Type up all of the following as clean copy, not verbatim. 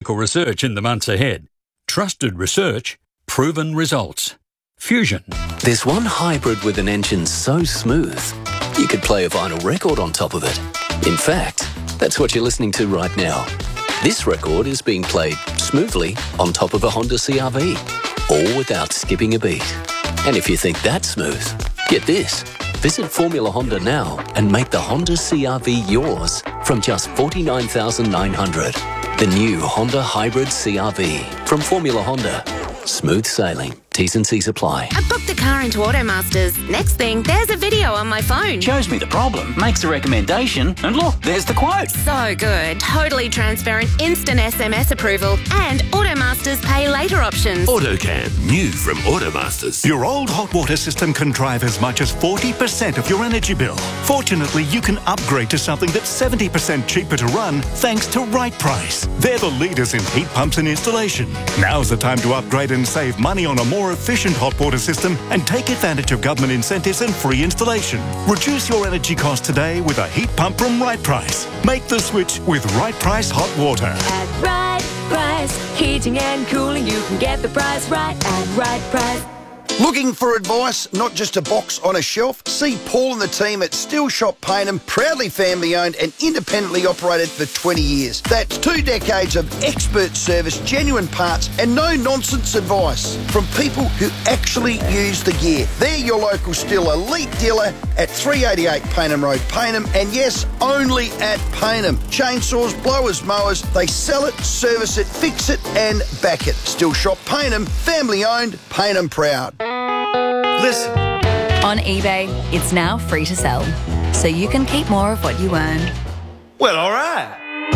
technical research in the months ahead. Trusted research, proven results. Fusion. There's one hybrid with an engine so smooth, you could play a vinyl record on top of it. In fact, that's what you're listening to right now. This record is being played smoothly on top of a Honda CR-V, all without skipping a beat. And if you think that's smooth, get this. Visit Formula Honda now and make the Honda CR-V yours from just $49,900. The new Honda Hybrid CR-V from Formula Honda. Smooth sailing. T's and C's apply. I booked a car into Automasters. Next thing, there's a video on my phone. Shows me the problem, makes a recommendation, and look, there's the quote. So good. Totally transparent, instant SMS approval, and Automasters pay later options. AutoCam, new from Automasters. Your old hot water system can drive as much as 40% of your energy bill. Fortunately, you can upgrade to something that's 70% cheaper to run thanks to Right Price. They're the leaders in heat pumps and installation. Now's the time to upgrade and save money on a more efficient hot water system and take advantage of government incentives and free installation. Reduce your energy costs today with a heat pump from Right Price. Make the switch with Right Price Hot Water. At Right Price, heating and cooling, you can get the price right at Right Price. Looking for advice, not just a box on a shelf? See Paul and the team at Still Shop Payneham, proudly family owned and independently operated for 20 years. That's 2 decades of expert service, genuine parts and no-nonsense advice from people who actually use the gear. They're your local Still elite dealer at 388 Payneham Road, Payneham, and yes, only at Payneham. Chainsaws, blowers, mowers, they sell it, service it, fix it and back it. Still Shop Payneham, family owned, Payneham proud. Listen. On eBay, it's now free to sell, so you can keep more of what you earn. Well, all right.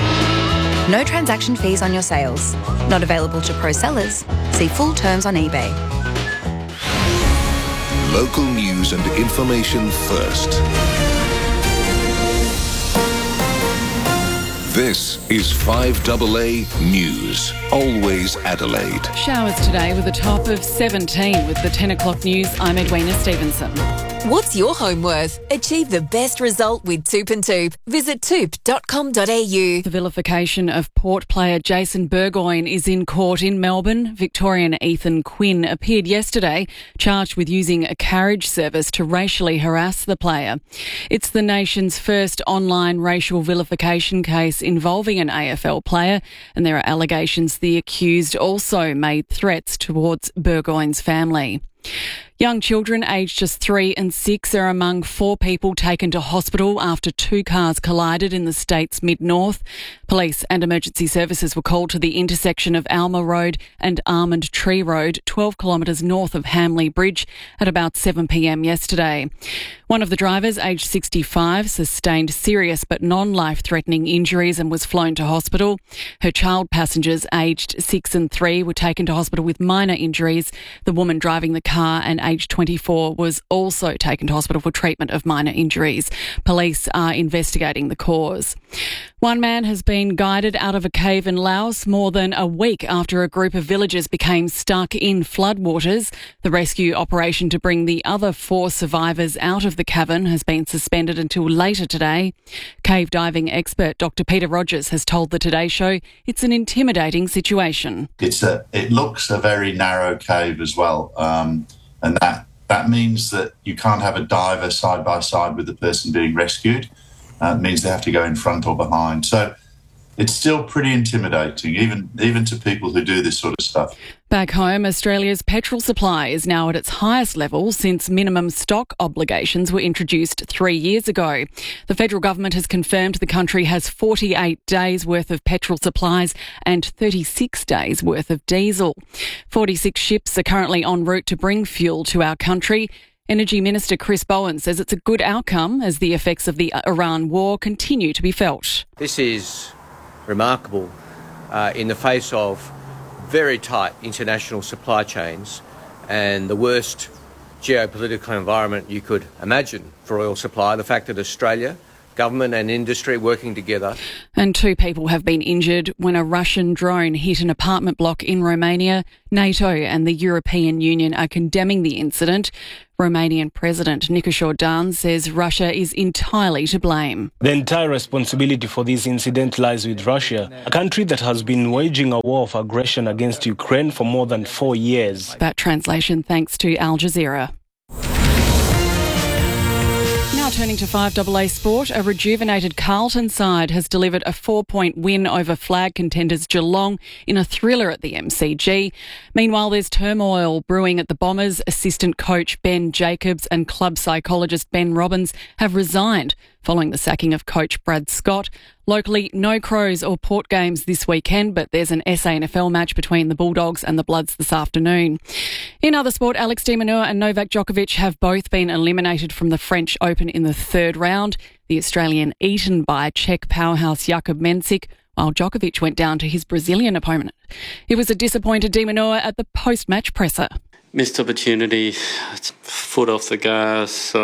No transaction fees on your sales. Not available to pro sellers. See full terms on eBay. Local news and information first. This is 5AA News. Always Adelaide. Showers today with a top of 17 with the 10 o'clock news. I'm Edwina Stevenson. What's your home worth? Achieve the best result with Toop and Toop. Visit toop.com.au. The vilification of Port player Jason Burgoyne is in court in Melbourne. Victorian Ethan Quinn appeared yesterday, charged with using a carriage service to racially harass the player. It's the nation's first online racial vilification case involving an AFL player, and there are allegations the accused also made threats towards Burgoyne's family. Young children aged just 3 and 6 are among 4 people taken to hospital after 2 cars collided in the state's mid-north. Police and emergency services were called to the intersection of Alma Road and Almond Tree Road, 12 kilometres north of Hamley Bridge, at about 7 p.m. yesterday. One of the drivers, aged 65, sustained serious but non-life-threatening injuries and was flown to hospital. Her child passengers, aged 6 and 3, were taken to hospital with minor injuries. The woman driving the car and aged 24 was also taken to hospital for treatment of minor injuries. Police are investigating the cause. One man has been guided out of a cave in Laos more than a week after a group of villagers became stuck in floodwaters. The rescue operation to bring the other 4 survivors out of the cavern has been suspended until later today. Cave diving expert Dr. Peter Rogers has told the Today Show it's an intimidating situation. It looks a very narrow cave as well, and that means that you can't have a diver side by side with the person being rescued. It means they have to go in front or behind. So it's still pretty intimidating, even to people who do this sort of stuff. Back home, Australia's petrol supply is now at its highest level since minimum stock obligations were introduced 3 years ago. The federal government has confirmed the country has 48 days' worth of petrol supplies and 36 days' worth of diesel. 46 ships are currently en route to bring fuel to our country. Energy Minister Chris Bowen says it's a good outcome as the effects of the Iran war continue to be felt. This is remarkable in the face of very tight international supply chains and the worst geopolitical environment you could imagine for oil supply. The fact that Australia, government and industry working together. And 2 people have been injured when a Russian drone hit an apartment block in Romania. NATO and the European Union are condemning the incident. Romanian President Nicolae Jordan says Russia is entirely to blame. The entire responsibility for this incident lies with Russia, a country that has been waging a war of aggression against Ukraine for more than 4 years. That translation thanks to Al Jazeera. Now turning to 5AA Sport, a rejuvenated Carlton side has delivered a 4-point win over flag contenders Geelong in a thriller at the MCG. Meanwhile, there's turmoil brewing at the Bombers. Assistant coach Ben Jacobs and club psychologist Ben Robbins have resigned following the sacking of coach Brad Scott. Locally, no Crows or Port games this weekend, but there's an SANFL match between the Bulldogs and the Bloods this afternoon. In other sport, Alex de Minaur and Novak Djokovic have both been eliminated from the French Open in the third round. The Australian eaten by Czech powerhouse Jakub Mensik, while Djokovic went down to his Brazilian opponent. It was a disappointed de Minaur at the post-match presser. Missed opportunity, foot off the gas.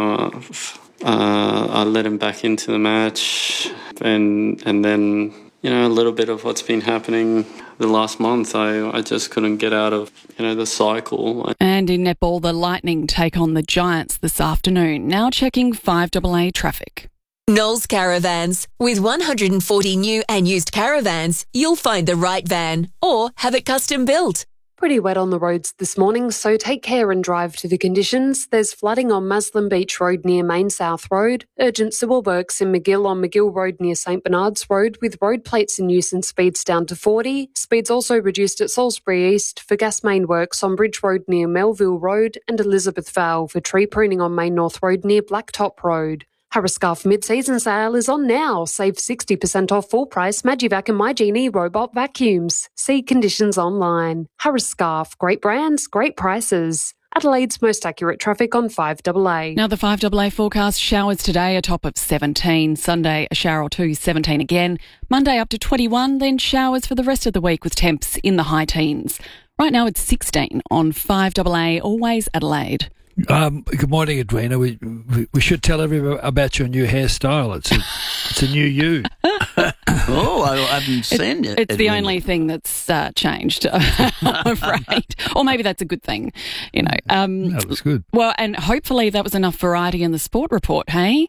I let him back into the match, and then, a little bit of what's been happening the last month. I just couldn't get out of, the cycle. And in netball, the Lightning take on the Giants this afternoon. Now checking 5AA traffic. Knowles Caravans. With 140 new and used caravans, you'll find the right van or have it custom built. Pretty wet on the roads this morning, so take care and drive to the conditions. There's flooding on Maslin Beach Road near Main South Road, urgent sewer works in McGill on McGill Road near St Bernard's Road with road plates in use and speeds down to 40. Speeds also reduced at Salisbury East for gas main works on Bridge Road near Melville Road and Elizabeth Vale for tree pruning on Main North Road near Blacktop Road. Harriscarf mid-season sale is on now. Save 60% off full price Magivac and MyGenie robot vacuums. See conditions online. Harriscarf, great brands, great prices. Adelaide's most accurate traffic on 5AA. Now the 5AA forecast, showers today, a top of 17. Sunday, a shower or two, 17 again. Monday up to 21, then showers for the rest of the week with temps in the high teens. Right now it's 16 on 5AA, always Adelaide. Good morning, Edwina. We should tell everyone about your new hairstyle. It's a new you. Oh, I haven't seen it. It's the only thing that's changed, I'm afraid. Or maybe that's a good thing, That was good. Well, and hopefully that was enough variety in the sport report, hey?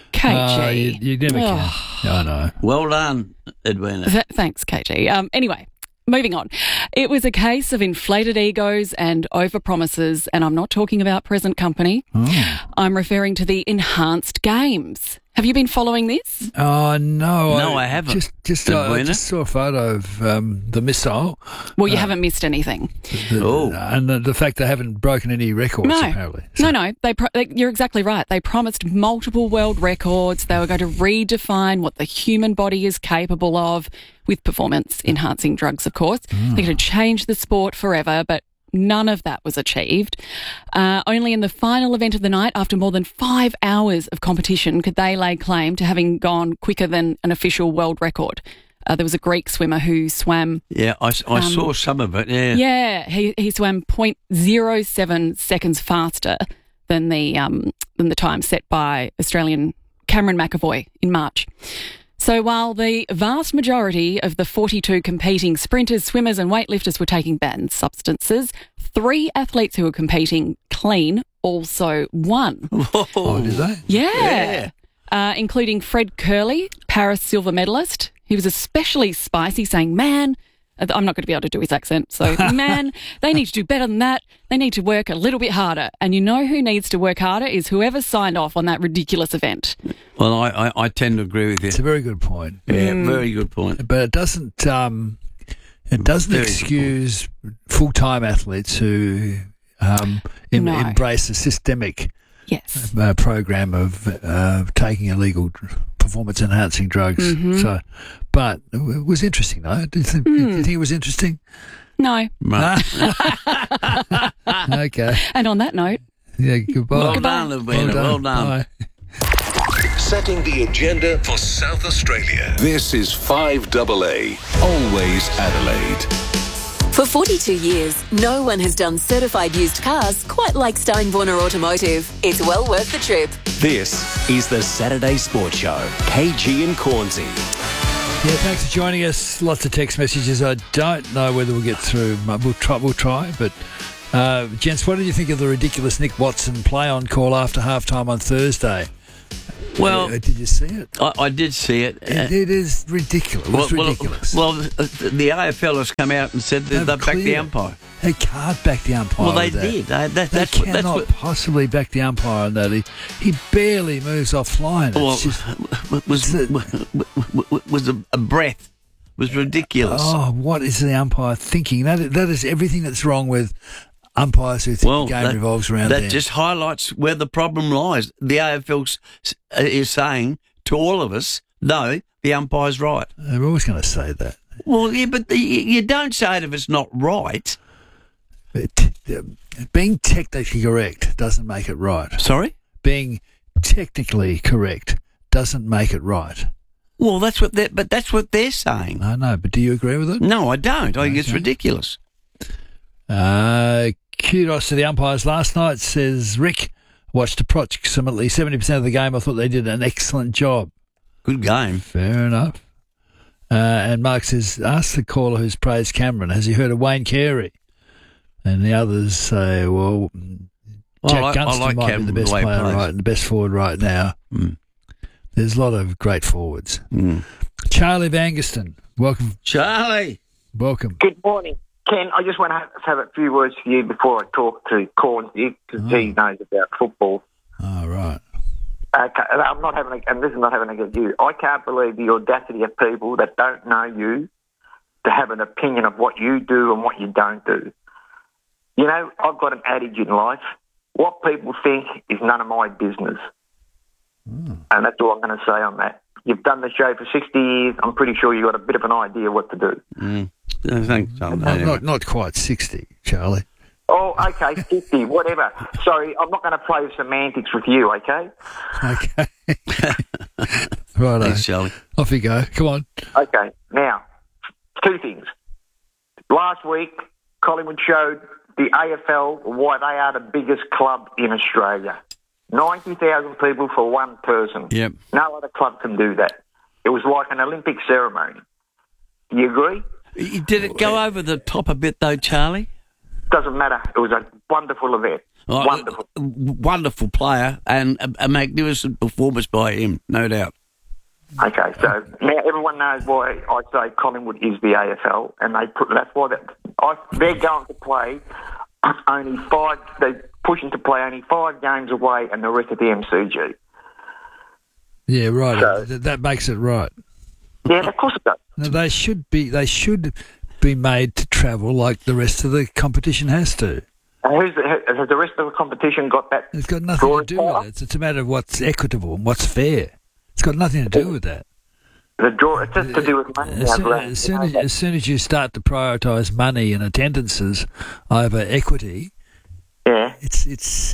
KG. You never can. I know. Well done, Edwina. Thanks, KG. Anyway. Moving on. It was a case of inflated egos and overpromises, and I'm not talking about present company. Oh. I'm referring to the enhanced games. Have you been following this? Oh, no. No, I haven't. Just saw a photo of the missile. Well, you haven't missed anything. And the fact they haven't broken any records, apparently. So. No. You're exactly right. They promised multiple world records. They were going to redefine what the human body is capable of with performance-enhancing drugs, of course. They're going to change the sport forever, but none of that was achieved. Only in the final event of the night, after more than 5 hours of competition, could they lay claim to having gone quicker than an official world record. There was a Greek swimmer who swam... Yeah, I saw some of it, yeah. Yeah, he swam 0.07 seconds faster than the time set by Australian Cameron McAvoy in March. So while the vast majority of the 42 competing sprinters, swimmers and weightlifters were taking banned substances, 3 athletes who were competing clean also won. Oh, did they? Yeah. Including Fred Curley, Paris silver medalist. He was especially spicy, saying, man, I'm not going to be able to do his accent, so, man, they need to do better than that. They need to work a little bit harder. And you know who needs to work harder is whoever signed off on that ridiculous event. Well, I tend to agree with you. It's a very good point. Yeah, very good point. But it doesn't excuse full-time athletes who embrace a systemic program of taking illegal performance-enhancing drugs. Mm-hmm. So, but it was interesting, though. Do you think it was interesting? No. Okay. And on that note... Yeah, goodbye. Well done, Edwina. Well done. Bye. Setting the agenda for South Australia. This is 5AA, always Adelaide. For 42 years, no one has done certified used cars quite like Steinborner Automotive. It's well worth the trip. This is the Saturday Sports Show. KG and Cornsey. Yeah, thanks for joining us. Lots of text messages. I don't know whether we'll get through. We'll try. But, gents, what did you think of the ridiculous Nick Watson play on call after halftime on Thursday? Well, did you see it? I did see it. It is ridiculous. It's ridiculous. Well, the AFL has come out and said that they backed the umpire. They can't back the umpire. Well, they did. They cannot possibly back the umpire on that. He barely moves offline. Was a breath. It was ridiculous. Oh, what is the umpire thinking? That is everything that's wrong with umpires who think the game revolves around them. That just highlights where the problem lies. The AFL is saying to all of us, no, the umpire's right. They're always going to say that. Well, yeah, but you don't say it if it's not right. Being technically correct doesn't make it right. Sorry? Being technically correct doesn't make it right. Well, that's what they're saying. I know, but do you agree with it? No, I don't. I think it's ridiculous. Kudos to the umpires last night, says Rick. Watched approximately 70% of the game. I thought they did an excellent job. Good game. Fair enough. And Mark says, ask the caller who's praised Cameron, has he heard of Wayne Carey? And the others say, well, Jack Gunston might be the best player right, and the best forward right now. Mm. There's a lot of great forwards. Charlie Vangerston, welcome. Charlie. Welcome. Good morning. Ken, I just want to have a few words for you before I talk to Cornsey, because he knows about football. Oh, right. Okay, I'm not having and this is not having against you. I can't believe the audacity of people that don't know you to have an opinion of what you do and what you don't do. You know, I've got an adage in life, what people think is none of my business. And that's all I'm going to say on that. You've done the show for 60 years. I'm pretty sure you've got a bit of an idea what to do. Thanks, anyway. Not quite 60, Charlie. Oh, okay, 50, whatever. Sorry, I'm not going to play semantics with you, okay? Okay. Right. Thanks, Charlie. Off you go. Come on. Okay, now, two things. Last week, Collingwood showed the AFL why they are the biggest club in Australia. 90,000 people for one person. Yep. No other club can do that. It was like an Olympic ceremony. Do you agree? Did it go over the top a bit, though, Charlie? Doesn't matter. It was a wonderful event. Wonderful. Wonderful player and a magnificent performance by him, no doubt. Okay, so now everyone knows why I say Collingwood is the AFL, and that's why they're going to play only 5. They're pushing to play only 5 games away, and the rest of the MCG. Yeah, right. So, that makes it right. Yeah, of course it does. No, they should be made to travel like the rest of the competition has to. Has the rest of the competition got that? It's got nothing to do with it. It's a matter of what's equitable and what's fair. It's got nothing to do with that. The draw, it's just to do with money. As soon as you start to prioritise money and attendances over equity, it's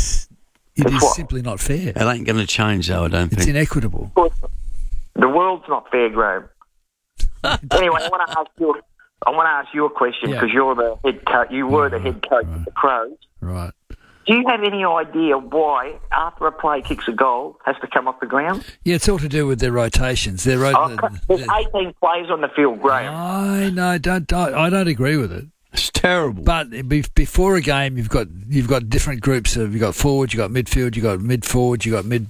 simply not fair. It ain't going to change, though, I don't think. It's inequitable. The world's not fair, Graham. Anyway, I want to ask you a question because you're the head coach. You were the head coach of the Crows. Right. Do you have any idea why, after a player kicks a goal, has to come off the ground? Yeah, it's all to do with their rotations. There's 18 players on the field, Graham. I don't agree with it. It's terrible. But before a game, you've got different groups. You've got forwards, you've got midfield, you've got mid forwards, you've got mid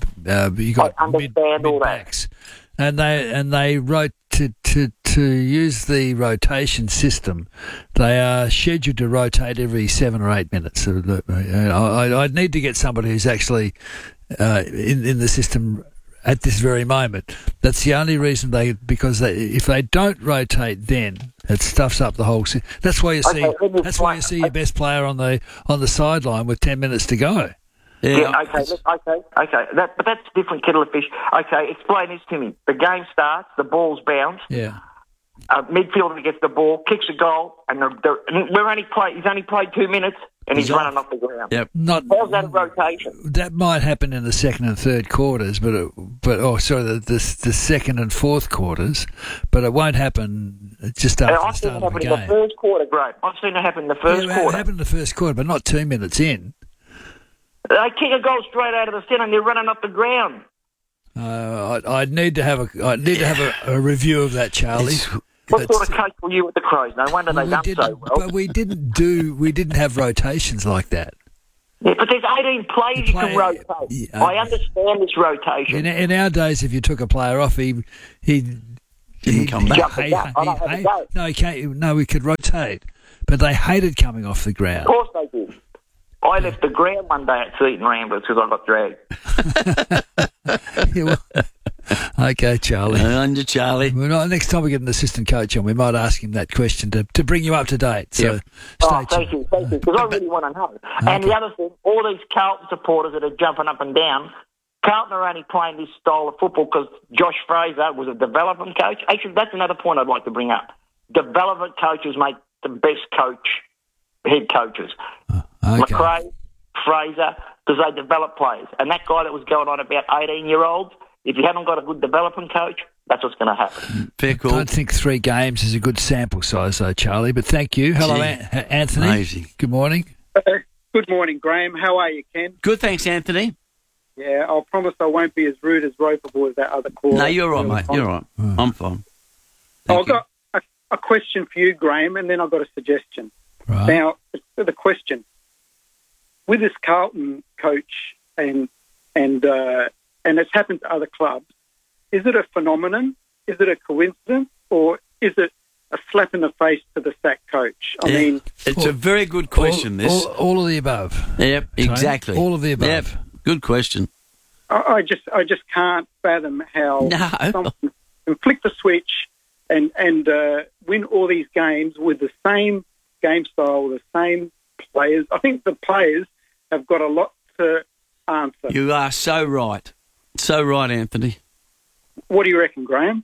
backs, and they rotate to use the rotation system. They are scheduled to rotate every 7 or 8 minutes. I'd need to get somebody who's actually in the system at this very moment. That's the only reason if they don't rotate, then it stuffs up the whole. That's why you see. That's why you see your best player on the sideline with 10 minutes to go. Yeah. Okay. But that's a different kettle of fish. Okay, explain this to me. The game starts, the ball's bounced. Yeah. Midfielder gets the ball, kicks a goal, and he's only played 2 minutes, and he's running off the ground. Yep. How's that a rotation? That might happen in the second and third quarters, the second and fourth quarters, but it won't happen just after the start of the game. I've seen it happen in the first quarter, great. I've seen it happen in the first quarter. It happened in the first quarter, but not 2 minutes in. They kick a goal straight out of the centre and they're running up the ground. I'd need to have a review of that, Charlie. What sort of coach were you with the Crows? No wonder they done so well. But we didn't have rotations like that. Yeah, but there's 18 players you can rotate. Yeah. I understand this rotation. In our days, if you took a player off, he didn't come back. No, he can't. No, we could rotate, but they hated coming off the ground. Of course they did. I left the ground one day at Seaton Ramblers because I got dragged. Okay, Charlie. Under Charlie. Next time we get an assistant coach on, we might ask him that question to bring you up to date. So, thank you, because I really want to know. Okay. And the other thing, all these Carlton supporters that are jumping up and down, Carlton are only playing this style of football because Josh Fraser was a development coach. Actually, that's another point I'd like to bring up. Development coaches make the best head coaches. McRae, Fraser, because they develop players. And that guy that was going on about 18-year-olds, if you haven't got a good development coach, that's what's going to happen. Fair call. I don't think 3 games is a good sample size, though, Charlie, but thank you. Hello, Anthony. Amazing. Good morning. Good morning, Graham. How are you, Ken? Good, thanks, Anthony. Yeah, I'll promise I won't be as rude as ropeable as that other caller. No, you're right, mate. You're right. I'm fine. I've got a question for you, Graham, and then I've got a suggestion. Right. Now, the question. With this Carlton coach and it's happened to other clubs, is it a phenomenon? Is it a coincidence? Or is it a slap in the face to the sack coach? I mean... It's a very good question, all of the above. Yep, exactly. All of the above. Yep, good question. I just can't fathom how someone can flick the switch and win all these games with the same game style, the same players. I think the players have got a lot to answer. You are so right. So right, Anthony. What do you reckon, Graham?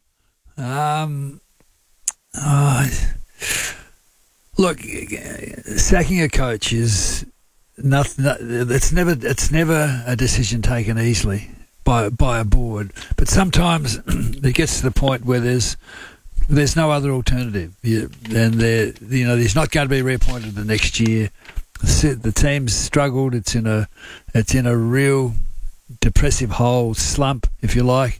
Look, sacking a coach is nothing. It's never a decision taken easily by a board. But sometimes it gets to the point where there's no other alternative, and he's not going to be reappointed the next year. The team's struggled. It's in a real depressive hole, slump, if you like.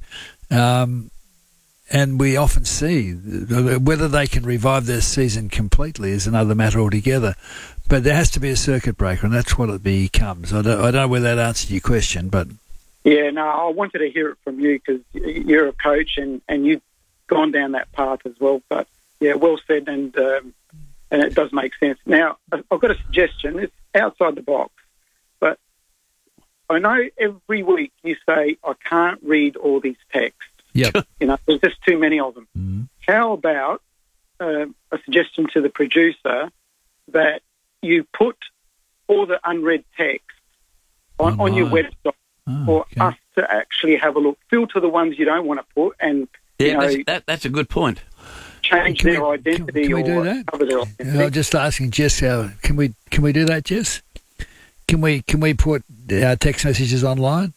And we often see whether they can revive their season completely is another matter altogether. But there has to be a circuit breaker, and that's what it becomes. I don't know whether that answered your question, but... Yeah, no, I wanted to hear it from you because you're a coach and you've gone down that path as well. But, yeah, well said, and it does make sense. Now, I've got a suggestion. It's outside the box. But I know every week you say, I can't read all these texts. Yep. There's just too many of them. Mm-hmm. How about a suggestion to the producer that you put all the unread text on your website for us to actually have a look, filter the ones you don't want to put, and that's a good point. Change their identity. Can we do that? Cover their identity. I was just asking Jess how can we do that, Jess? Can we put our text messages online?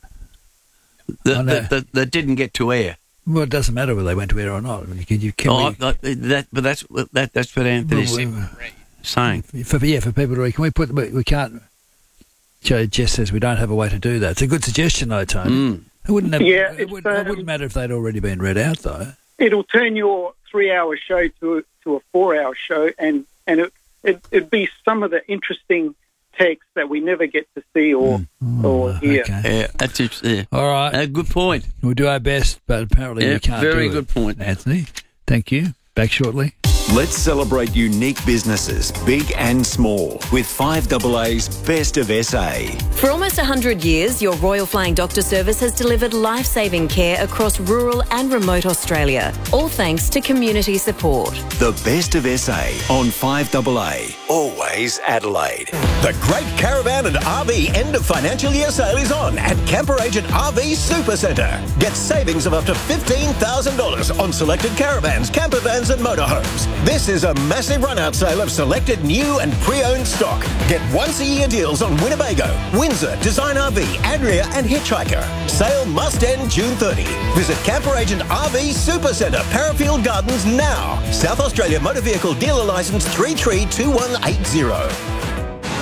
That didn't get to air. Well, it doesn't matter whether they went to air or not. But that's what Anthony's saying. For people to read, can we put? We can't. Jess says we don't have a way to do that. It's a good suggestion, though, Tony. It wouldn't matter if they'd already been read out, though. It'll turn your 3-hour show to a 4-hour show, and it'd be some of the interesting text that we never get to see or hear. Okay. Yeah, that's it. Yeah. All right. Good point. We'll do our best, but apparently we can't do it. Very good point. Anthony, thank you. Back shortly. Let's celebrate unique businesses, big and small, with 5AA's Best of SA. For almost 100 years, your Royal Flying Doctor Service has delivered life-saving care across rural and remote Australia, all thanks to community support. The Best of SA on 5AA, always Adelaide. The Great Caravan and RV end of financial year sale is on at Camper Agent RV Supercentre. Get savings of up to $15,000 on selected caravans, camper vans and motorhomes. This is a massive run-out sale of selected new and pre-owned stock. Get once-a-year deals on Winnebago, Windsor, Design RV, Adria and Hitchhiker. Sale must end June 30. Visit Camper Agent RV Supercentre, Parafield Gardens now. South Australia Motor Vehicle Dealer Licence 332180.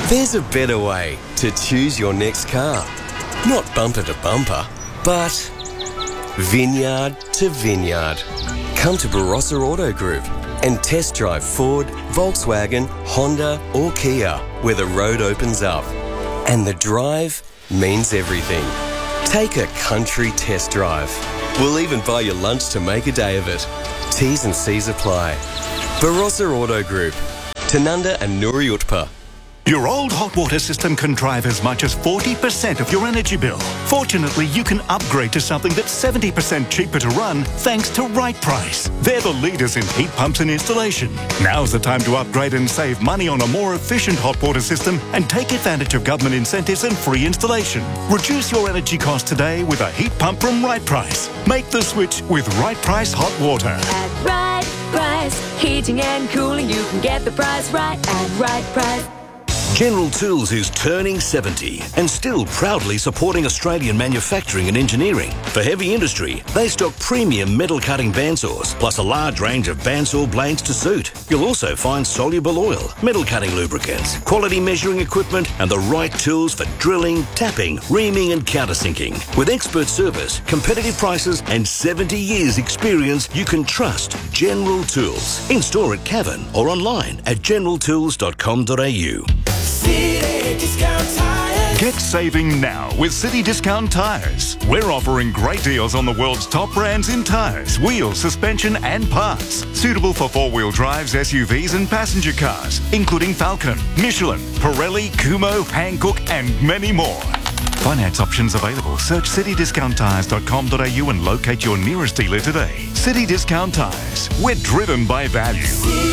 There's a better way to choose your next car. Not bumper to bumper, but vineyard to vineyard. Come to Barossa Auto Group and test drive Ford, Volkswagen, Honda or Kia, where the road opens up. And the drive means everything. Take a country test drive. We'll even buy you lunch to make a day of it. T's and C's apply. Barossa Auto Group, Tanunda and Nuri Utpa. Your old hot water system can drive as much as 40% of your energy bill. Fortunately, you can upgrade to something that's 70% cheaper to run thanks to Right Price. They're the leaders in heat pumps and installation. Now's the time to upgrade and save money on a more efficient hot water system and take advantage of government incentives and free installation. Reduce your energy cost today with a heat pump from Right Price. Make the switch with Right Price Hot Water. At Right Price, heating and cooling, you can get the price right at Right Price. General Tools is turning 70 and still proudly supporting Australian manufacturing and engineering. For heavy industry, they stock premium metal cutting bandsaws, plus a large range of bandsaw blades to suit. You'll also find soluble oil, metal cutting lubricants, quality measuring equipment, and the right tools for drilling, tapping, reaming, and countersinking. With expert service, competitive prices, and 70 years experience, you can trust General Tools. In store at Cavan or online at generaltools.com.au. Get saving now with City Discount Tyres. We're offering great deals on the world's top brands in tyres, wheels, suspension and parts. Suitable for four-wheel drives, SUVs and passenger cars, including Falcon, Michelin, Pirelli, Kumho, Hankook and many more. Finance options available. Search citydiscounttyres.com.au and locate your nearest dealer today. City Discount Tyres. We're driven by value.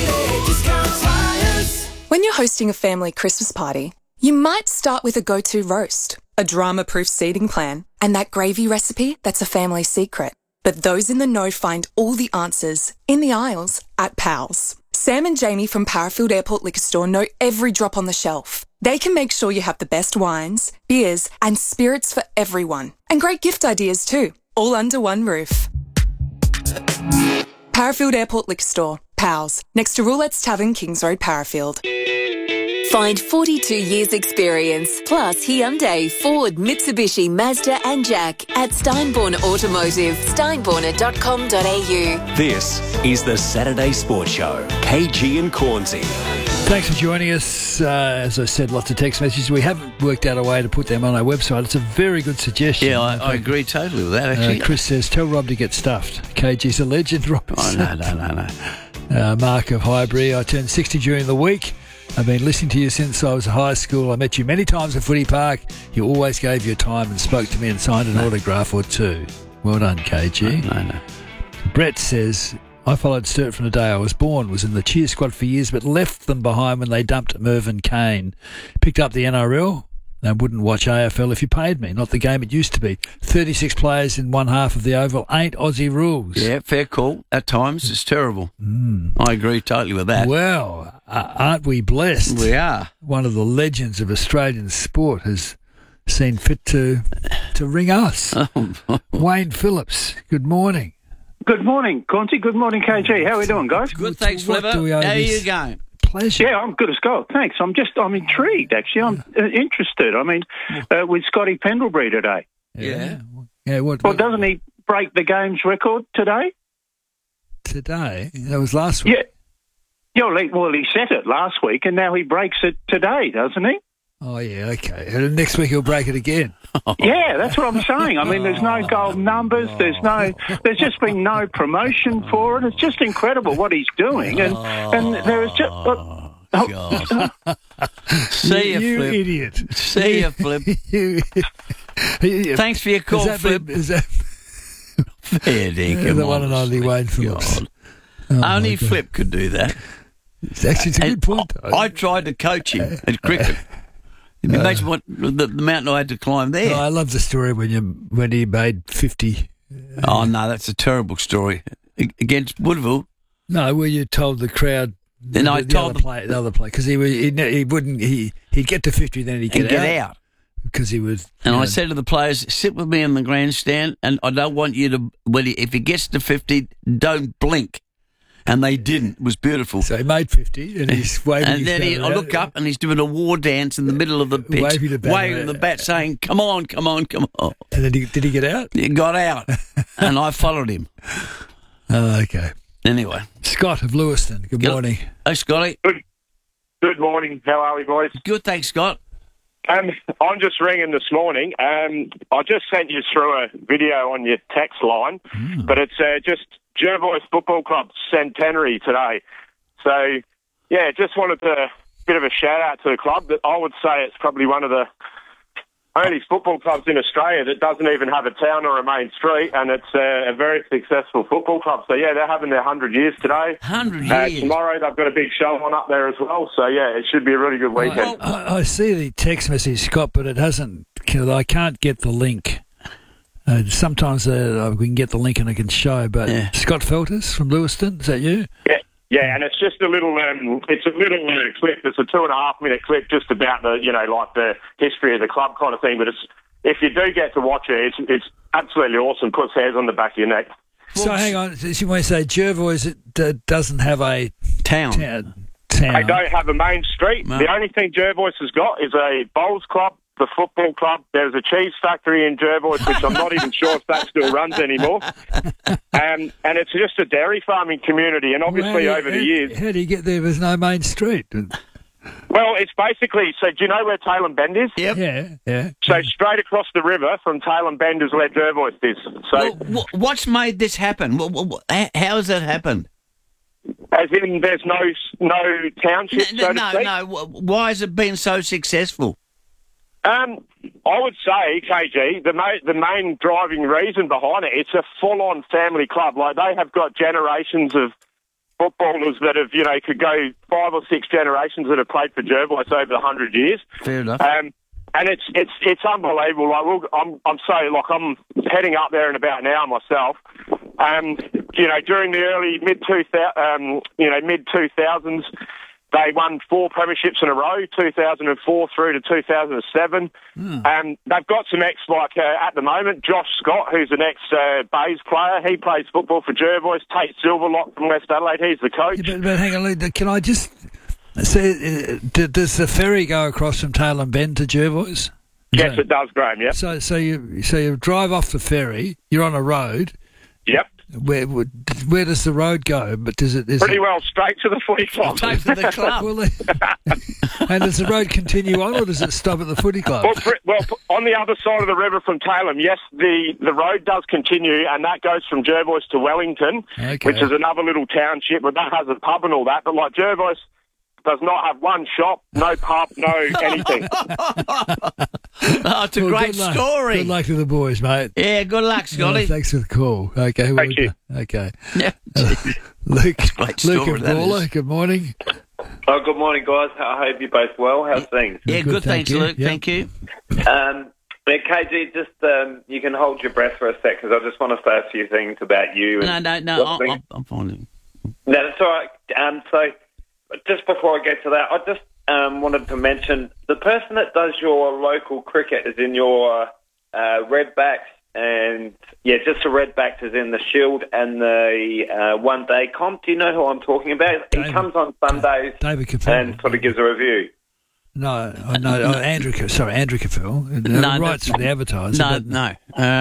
When you're hosting a family Christmas party, you might start with a go-to roast, a drama-proof seating plan, and that gravy recipe that's a family secret. But those in the know find all the answers in the aisles at Pals. Sam and Jamie from Parafield Airport Liquor Store know every drop on the shelf. They can make sure you have the best wines, beers, and spirits for everyone. And great gift ideas too, all under one roof. Parafield Airport Liquor Store, Pals, next to Roulette's Tavern, Kings Road, Parafield. Find 42 years experience, plus Hyundai, Ford, Mitsubishi, Mazda and Jack at Steinborn Automotive, steinborner.com.au. This is the Saturday Sports Show. KG and Cornsey. Thanks for joining us. As I said, lots of text messages. We haven't worked out a way to put them on our website. It's a very good suggestion. Yeah, I agree totally with that, actually. Chris says, tell Rob to get stuffed. KG's a legend, Rob. Oh, no. Mark of Highbury, I turned 60 during the week. I've been listening to you since I was in high school. I met you many times at Footy Park. You always gave your time and spoke to me and signed an autograph or two. Well done, KG. No. Brett says, I followed Sturt from the day I was born, was in the cheer squad for years, but left them behind when they dumped Mervyn Kane. Picked up the NRL and wouldn't watch AFL if you paid me. Not the game it used to be. 36 players in one half of the oval, 8 Aussie rules. Yeah, fair call. At times, it's terrible. I agree totally with that. Well, aren't we blessed? We are. One of the legends of Australian sport has seen fit to ring us. Wayne Phillips, good morning. Good morning, Conti. Good morning, KG. How are we doing, guys? Good, thanks, Flipper. How are you going? Pleasure. Yeah, I'm good as gold. Thanks. I'm intrigued, actually. I'm interested. I mean, with Scotty Pendlebury today. Yeah. Well, doesn't he break the game's record today? Today? That was last week. Yeah. Well, he set it last week, and now he breaks it today, doesn't he? Oh, yeah, okay. And next week he'll break it again. Yeah, that's what I'm saying. I mean, there's no gold numbers. There's just been no promotion for it. It's just incredible what he's doing. And there is just... See you, Flip. Idiot. See you, Flip. Thanks for your call, Flip. Is that... Fair dinkum, the one and only Wayne Phillips. Only Flip could do that. It's a good point, though. I tried to coach him at cricket. Imagine what the mountain I had to climb there. I love the story when he made 50. Oh no, that's a terrible story against Woodville. No, where you told the crowd. Then I told the other player because he wouldn't. He'd get to 50, then he'd get out because he was. And I said to the players, "Sit with me in the grandstand, and I don't want you to. If he gets to 50, don't blink." and they didn't. It was beautiful. So he made 50, and he's waving And his then bat I around. look up, and he's doing a war dance in the middle of the pitch, Waving the bat, saying, "Come on, come on, come on." And then did he get out? He got out, and I followed him. Oh, okay. Anyway. Scott of Lewiston, good morning. Hey, Scotty. Good morning. How are we, boys? Good, thanks, Scott. I'm just ringing this morning. I just sent you through a video on your text line, but it's just Jervois Football Club centenary today. So, yeah, just wanted a bit of a shout-out to the club. That I would say it's probably one of the only football clubs in Australia that doesn't even have a town or a main street, and it's a very successful football club. So, yeah, they're having their 100 years today. 100 years? Tomorrow they've got a big show on up there as well. So, yeah, it should be a really good weekend. I see the text message, Scott, but it hasn't. I can't get the link. Sometimes we can get the link and I can show. But Scott Feltus from Lewiston, is that you? Yeah, and it's just a little, clip. It's a 2.5-minute clip just about the history of the club kind of thing. But if you do get to watch it, it's absolutely awesome. Puts hairs on the back of your neck. So hang on, you want to say Jervois doesn't have a town. They don't have a main street. No. The only thing Jervois has got is a bowls club, the football club. There's a cheese factory in Jervois, which I'm not even sure if that still runs anymore. And it's just a dairy farming community. And obviously over the years... How do you get there? There's no main street. Well, it's basically... So do you know where Tailem Bend is? Yep. Yeah. So straight across the river from Tailem Bend is where Jervois is. So what's made this happen? How has that happened? As in there's no township, so to speak? No. Why has it been so successful? I would say, KG, the main driving reason behind it, it's a full-on family club. Like, they have got generations of footballers that have, could go 5 or 6 generations that have played for Jervois over 100 years. Fair enough. And it's unbelievable. Like, I'm heading up there in about an hour myself. During the early mid 2000s, they won 4 premierships in a row, 2004 through to 2007. They've got some at the moment, Josh Scott, who's an ex-Bays player. He plays football for Jervois. Tate Silverlock from West Adelaide, he's the coach. Yeah, but hang on, can I just say, does the ferry go across from Tailem Bend to Jervois? Yes, it does, Graham, yep. So you drive off the ferry, you're on a road. Yep. Where does the road go? But pretty well straight to the footy club. Straight to the club. And does the road continue on, or does it stop at the footy club? Well, on the other side of the river from Tailem, yes, the road does continue, and that goes from Jervois to Wellington, which is another little township, but that has a pub and all that. But like Jervois does not have one shop, no pub, no anything. It's a great story. Good luck to the boys, mate. Yeah, good luck, Scotty. Thanks for the call. Okay, thank you. Yeah. Luke story, and Paula, good morning. Oh, good morning, guys. I hope you're both well. How's things? Yeah, good thanks, Luke. Yep. Thank you. KG, just you can hold your breath for a sec because I just want to say a few things about you. No, I'm fine. No, that's all right. So just before I get to that, I just wanted to mention the person that does your local cricket is in your Redbacks, and just the Redbacks is in the Shield and the One Day Comp. Do you know who I'm talking about? He comes on Sundays and sort of gives a review. No, Andrew Cafill. No, writes for the Advertiser. No.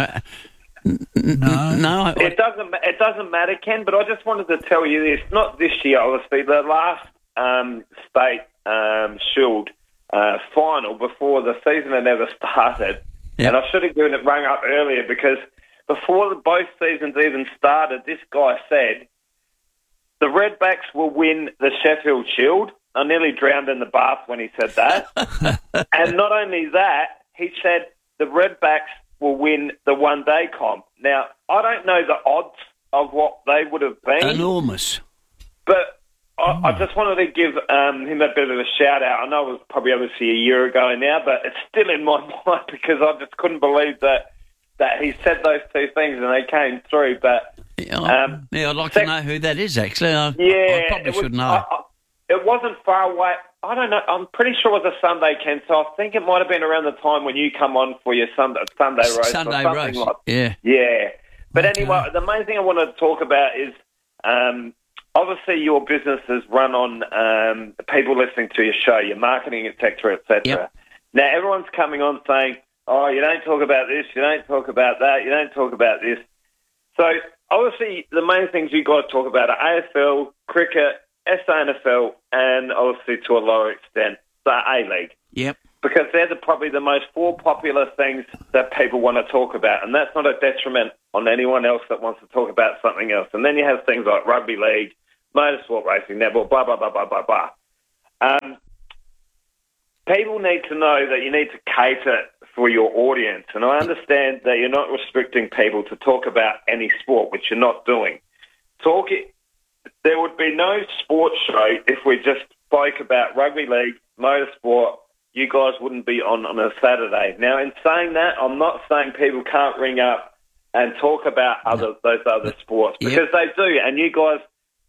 No. It doesn't matter, Ken. But I just wanted to tell you this. Not this year, obviously. The last state Shield final before the season had ever started, and I should have given it rung up earlier because before both seasons even started, this guy said the Redbacks will win the Sheffield Shield. I nearly drowned in the bath when he said that. And not only that, he said the Redbacks will win the One Day Comp. Now, I don't know the odds of what they would have been. Enormous. But I just wanted to give him a bit of a shout-out. I know it was probably obviously a year ago now, but it's still in my mind because I just couldn't believe that he said those two things and they came through. But I'd like to know who that is, actually. I probably should know. It wasn't far away. I don't know. I'm pretty sure it was a Sunday, Ken, so I think it might have been around the time when you come on for your Sunday roast. Sunday roast, Yeah. But anyway, the main thing I wanted to talk about is I obviously your business is run on people listening to your show, your marketing, etc., etc. Yep. Now, everyone's coming on saying, oh, you don't talk about this, you don't talk about that, you don't talk about this. So, obviously, the main things you've got to talk about are AFL, cricket, SANFL, and obviously, to a lower extent, the A-League. Yep. Because they're probably the most 4 popular things that people want to talk about, and that's not a detriment on anyone else that wants to talk about something else. And then you have things like rugby league, motorsport racing, netball, blah, blah, blah, blah, blah, blah. People need to know that you need to cater for your audience, and I understand that you're not restricting people to talk about any sport, which you're not doing. There would be no sports show if we just spoke about rugby league, motorsport. You guys wouldn't be on a Saturday. Now, in saying that, I'm not saying people can't ring up and talk about those other sports, because they do, and you guys,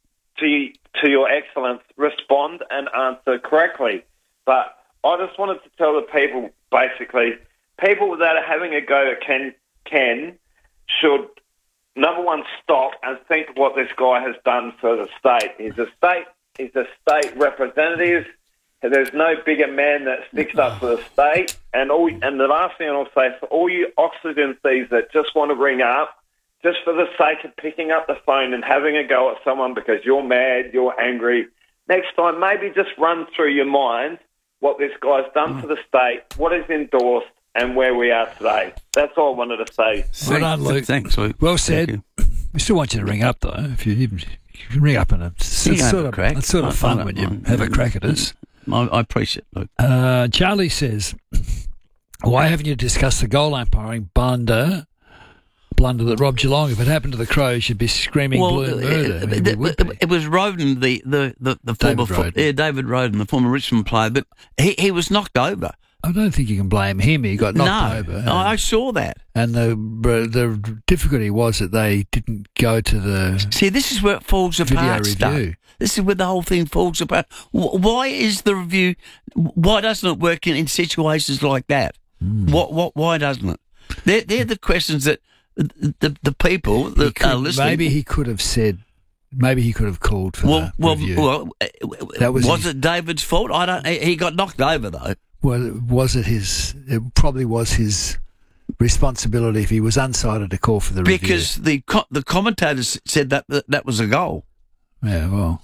to your excellence, respond and answer correctly. But I just wanted to tell the people, basically, people that are having a go at Ken should, number one, stop and think what this guy has done for the state. He's a state representative. There's no bigger man that sticks up for the state. And the last thing I'll say, for all you oxygen thieves that just want to ring up, just for the sake of picking up the phone and having a go at someone because you're mad, you're angry, next time maybe just run through your mind what this guy's done for the state, what is endorsed, and where we are today. That's all I wanted to say. Well done, Luke. Thanks, Luke. Well said. We still want you to ring up, though. If you can ring up, and it's sort of fun when you have a crack at us. I appreciate it, Luke. Charlie says, why haven't you discussed the goal umpiring blunder that robbed Geelong? If it happened to the Crows, you'd be screaming blue murder. It was Roden, the former David Roden, the former Richmond player, but he was knocked over. I don't think you can blame him. He got knocked over. No, I saw that. And the difficulty was that they didn't go to the this is where it falls apart. Review. This is where the whole thing falls apart. Why is the review? Why doesn't it work in situations like that? Why doesn't it? They're the questions that the people that are listening. Maybe he could have said. Maybe he could have called for the review. That was it David's fault? He got knocked over though. Well, was it his? It probably was his responsibility if he was unsighted to call for the review. Because the commentators said that was a goal. Yeah, well,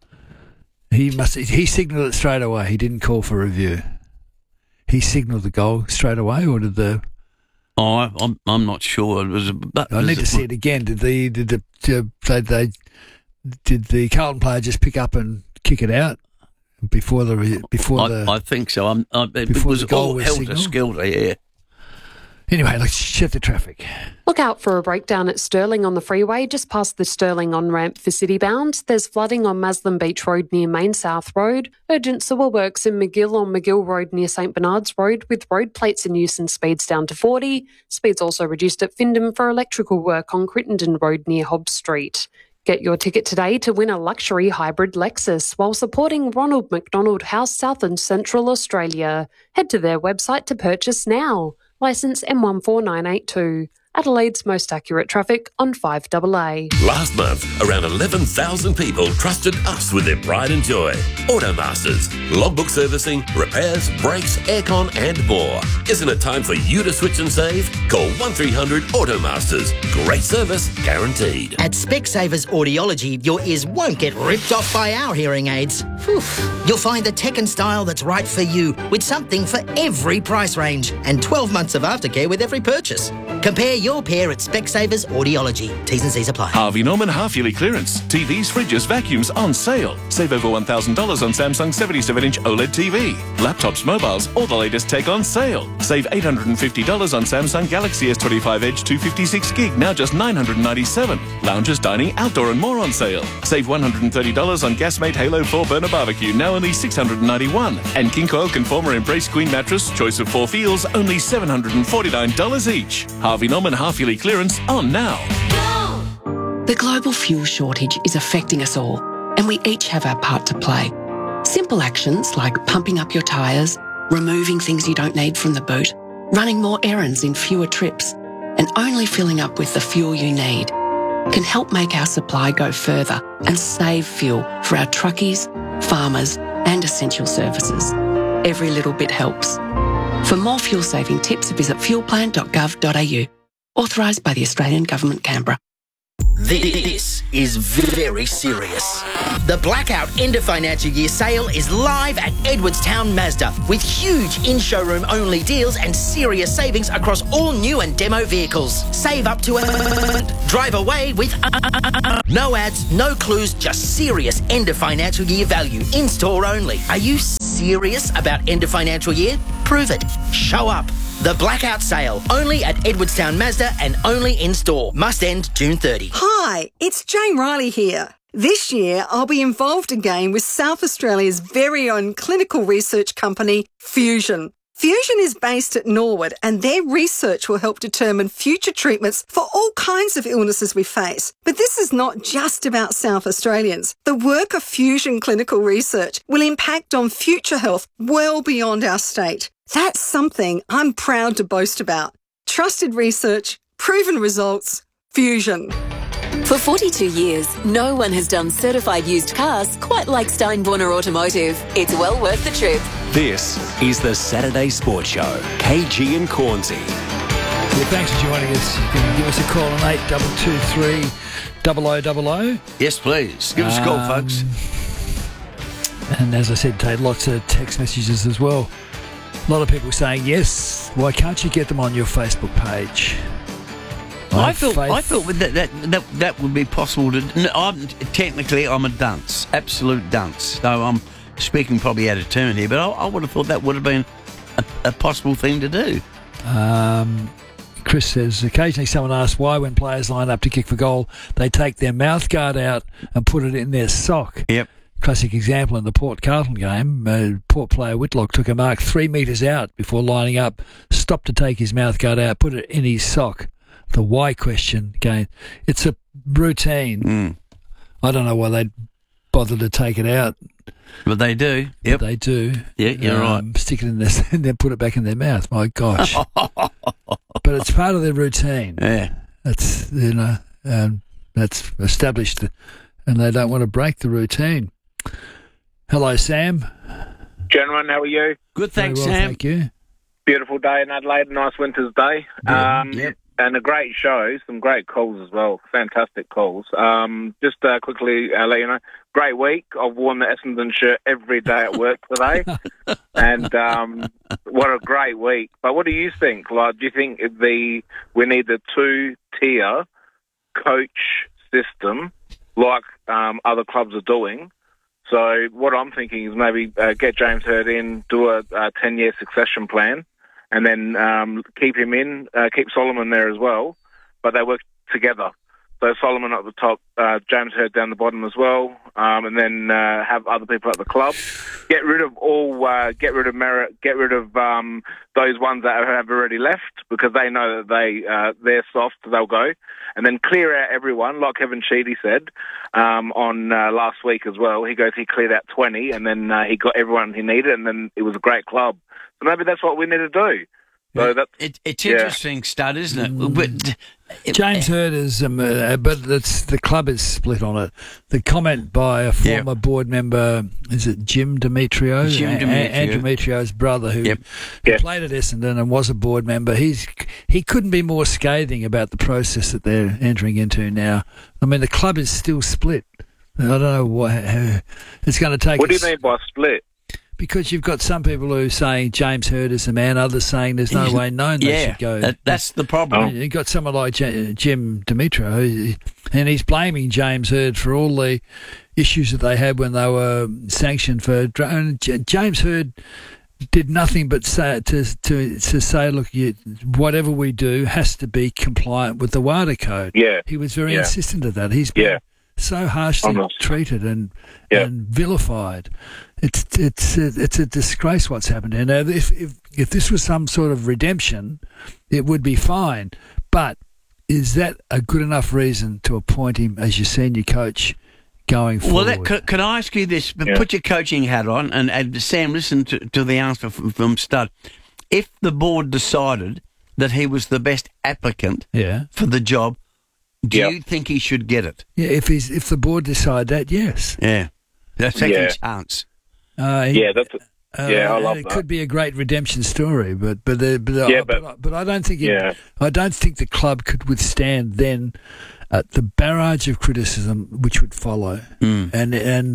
he signalled it straight away. He didn't call for review. He signalled the goal straight away, or did the? Oh, I'm not sure. It was. I need to see it again. Did the Carlton player just pick up and kick it out before the? I think so. It was all helter-skelter. Yeah. Anyway, let's check the traffic. Look out for a breakdown at Stirling on the freeway, just past the Stirling on-ramp for Citybound. There's flooding on Maslin Beach Road near Main South Road. Urgent sewer works in McGill on McGill Road near St Bernard's Road, with road plates in use and speeds down to 40. Speeds also reduced at Findham for electrical work on Crittenden Road near Hobbs Street. Get your ticket today to win a luxury hybrid Lexus while supporting Ronald McDonald House South and Central Australia. Head to their website to purchase now. Licence M14982. Adelaide's most accurate traffic on 5AA. Last month, around 11,000 people trusted us with their pride and joy. Automasters, logbook servicing, repairs, brakes, aircon and more. Isn't it time for you to switch and save? Call 1300 Automasters. Great service guaranteed. At Specsavers Audiology, your ears won't get ripped off by our hearing aids. Whew. You'll find the tech and style that's right for you, with something for every price range and 12 months of aftercare with every purchase. Compare your pair at Specsavers Audiology. T's and C's apply. Harvey Norman half-yearly clearance. TVs, fridges, vacuums on sale. Save over $1,000 on Samsung 77-inch OLED TV. Laptops, mobiles, all the latest tech on sale. Save $850 on Samsung Galaxy S25 Edge 256 gig, now just $997. Lounges, dining, outdoor and more on sale. Save $130 on Gasmate Halo 4 burner barbecue, now only $691. And King Coil Conformer Embrace Queen mattress, choice of 4 feels, only $749 each. Harvey Norman half-yearly clearance on now. The global fuel shortage is affecting us all, and we each have our part to play. Simple actions like pumping up your tyres, removing things you don't need from the boot, running more errands in fewer trips, and only filling up with the fuel you need. can help make our supply go further and save fuel for our truckies, farmers and essential services. Every little bit helps. For more fuel-saving tips, visit fuelplan.gov.au. Authorised by the Australian Government, Canberra. This is very serious. The Blackout End of Financial Year sale is live at Edwardstown Mazda with huge in-showroom only deals and serious savings across all new and demo vehicles. Save up to drive away with no ads, no clues, just serious end of financial year value in-store only. Are you serious about end of financial year? Prove it. Show up. The Blackout Sale, only at Edwardstown Mazda and only in-store. Must end June 30. Hi, it's Jane Riley here. This year, I'll be involved again with South Australia's very own clinical research company, Fusion. Fusion is based at Norwood and their research will help determine future treatments for all kinds of illnesses we face. But this is not just about South Australians. The work of Fusion Clinical Research will impact on future health well beyond our state. That's something I'm proud to boast about. Trusted research, proven results, Fusion. For 42 years, no one has done certified used cars quite like Steinborner Automotive. It's well worth the trip. This is the Saturday Sports Show. KG and Cornsey. Yeah, thanks for joining us. You can give us a call on 8223 0000. Yes, please. Give us a call, folks. And as I said, take lots of text messages as well. A lot of people saying, yes, why can't you get them on your Facebook page? I thought that would be possible to. Technically, I'm a dunce, absolute dunce. So I'm speaking probably out of turn here, but I would have thought that would have been a possible thing to do. Chris says, occasionally someone asks why when players line up to kick for goal, they take their mouth guard out and put it in their sock. Yep. Classic example in the Port Carlton game. Port player Whitlock took a mark 3 metres out before lining up, stopped to take his mouth guard out, put it in his sock. The why question again. It's a routine. I don't know why they'd bother to take it out. But they do. Yep. But they do. Yeah, you're right. Stick it in there and then put it back in their mouth. My gosh. But it's part of their routine. Yeah. That's, that's established and they don't want to break the routine. Hello, Sam. Gentlemen, how are you? Good, thanks, Very well, Sam. Thank you. Beautiful day in Adelaide, nice winter's day. Yep. And a great show, some great calls as well, fantastic calls. Just quickly let you know, great week. I've worn the Essendon shirt every day at work today. And what a great week. But what do you think? Like, do you think we need the two-tier coach system like other clubs are doing? So what I'm thinking is maybe get James Hird in, do a 10-year succession plan, and then keep him in, keep Solomon there as well, but they work together. So Solomon at the top, James Hird down the bottom as well, and then have other people at the club. Get rid of Merritt, get rid of those ones that have already left because they know that they're soft, they'll go. And then clear out everyone, like Kevin Sheedy said on last week as well. He cleared out 20 and then he got everyone he needed and then it was a great club. So maybe that's what we need to do. So it's interesting, Stud, isn't it? James Hird is, but the club is split on it. The comment by a former board member, is it Jim Demetrio? Andrew Demetrio's brother, who played at Essendon and was a board member. He couldn't be more scathing about the process that they're entering into now. I mean, the club is still split. I don't know how it's going to take. What do you mean by split? Because you've got some people who are saying James Hird is the man, others saying there's no way known they should go. That's the problem. You've got someone like Jim Demetrio, and he's blaming James Hird for all the issues that they had when they were sanctioned for. And James Hird did nothing but say to say, look, whatever we do has to be compliant with the WADA code. Yeah, he was very insistent of that. He's been so harshly treated and vilified. It's a disgrace what's happened here. Now, if this was some sort of redemption, it would be fine. But is that a good enough reason to appoint him as your senior coach going forward? Well, can I ask you this? Put your coaching hat on, and Sam, listen to the answer from Stud. If the board decided that he was the best applicant for the job, Do you think he should get it? Yeah, if the board decide that, yes. Yeah, that's second chance. I love it that. could be a great redemption story, but I don't think I don't think the club could withstand then the barrage of criticism which would follow, and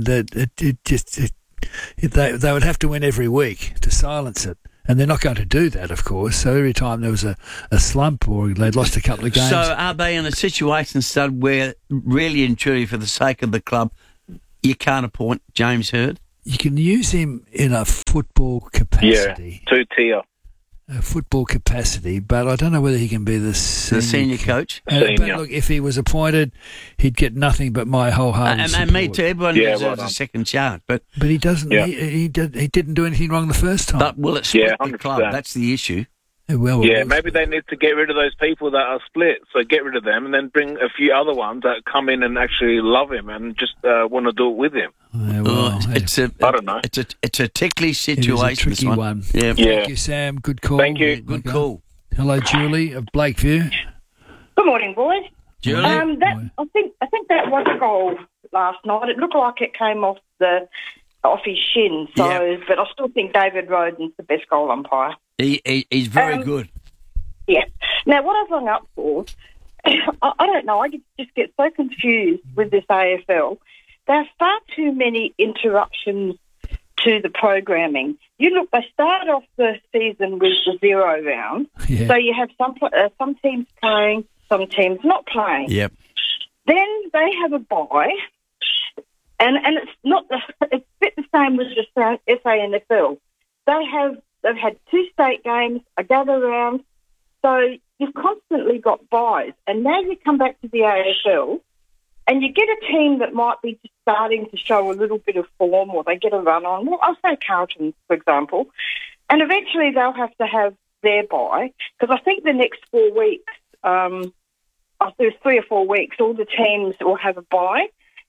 they would have to win every week to silence it. And they're not going to do that, of course. So every time there was a slump or they'd lost a couple of games. So are they in a situation, Stud, where really and truly for the sake of the club, you can't appoint James Hird? You can use him in a football capacity. Yeah, 2-tier. A football capacity, but I don't know whether he can be the senior coach. But look, if he was appointed, he'd get nothing but my wholehearted support. And me too. Everyone deserves a second chance. But he doesn't. Yeah. He didn't do anything wrong the first time. But will it split the club? That's the issue. Maybe they need to get rid of those people that are split. So get rid of them and then bring a few other ones that come in and actually love him and just want to do it with him. I don't know. It's a ticklish situation. It is a tricky one. Yeah. Thank you, Sam. Good call. Thank you. Good call. Hello, Julie of Blakeview. Good morning, boys. Julie. I think that was a goal last night. It looked like it came off his shin. So, but I still think David Roden's the best goal umpire. He's very good. Yeah. Now, what I've rung up for, I don't know. I just get so confused with this AFL. There are far too many interruptions to the programming. You look, they start off the season with the 0 round. Yeah. So you have some teams playing, some teams not playing. Yep. Then they have a bye, and it's a bit the same with the SANFL. They've had 2 state games, a gather round, so you've constantly got byes. And now you come back to the AFL, and you get a team that might be just starting to show a little bit of form, or they get a run on. Well, I'll say Carlton, for example, and eventually they'll have to have their bye, because I think the next 4 weeks, there's 3 or 4 weeks, all the teams will have a bye.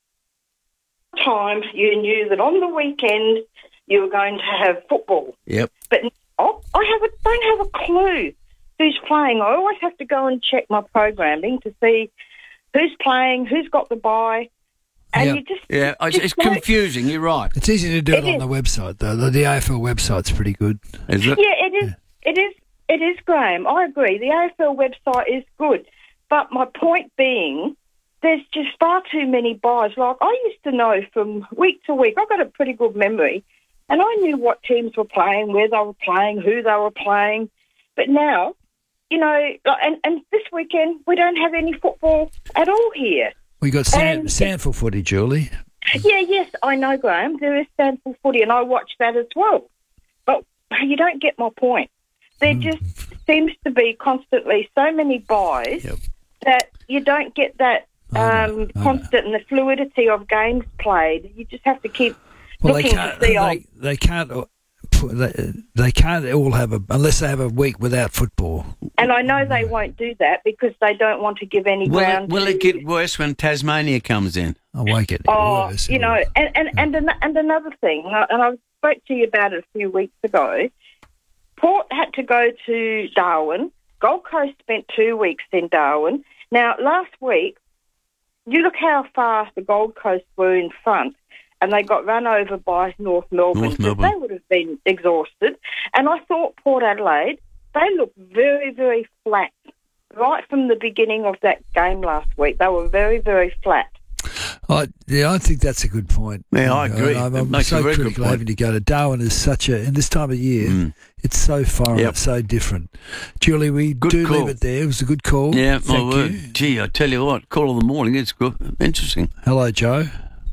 Time you knew that on the weekend you were going to have football. Yep. But now I don't have a clue who's playing. I always have to go and check my programming to see who's playing, who's got the bye. And it's confusing. You're right. It's easy to do it on the website, though. The AFL website's pretty good. Is it? Yeah, it is. It is, Graham. I agree. The AFL website is good. But my point being, there's just far too many buys. Like, I used to know from week to week. I've got a pretty good memory. And I knew what teams were playing, where they were playing, who they were playing. But now, you know, and this weekend, we don't have any football at all here. We got Sandford footy, Julie. Yeah, yes, I know, Graham. There is Sandford footy, and I watch that as well. But you don't get my point. There just seems to be constantly so many buys that you don't get that constant and the fluidity of games played. You just have to keep looking to see. They can't all have unless they have a week without football. And I know they won't do that because they don't want to give any ground. Will it get worse when Tasmania comes in? I won't get worse. You know, and another thing, and I spoke to you about it a few weeks ago. Port had to go to Darwin. Gold Coast spent 2 weeks in Darwin. Now, last week, you look how far the Gold Coast were in front, and they got run over by North Melbourne. They would have been exhausted. And I thought Port Adelaide, they looked very, very flat. Right from the beginning of that game last week, they were very, very flat. I think that's a good point. Yeah, I agree. I'm so critical having to go to Darwin is in this time of year, it's so foreign, it's so different. Julie, we leave it there. It was a good call. Yeah, Thank you. Gee, I tell you what, call of the morning, it's good. Interesting. Hello, Joe.